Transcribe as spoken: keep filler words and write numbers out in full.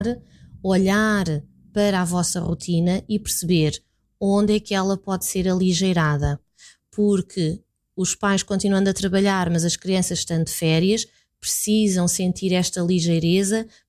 olhar para a vossa rotina e perceber onde é que ela pode ser aligeirada, porque os pais continuando a trabalhar, mas as crianças estando de férias, precisam sentir esta ligeireza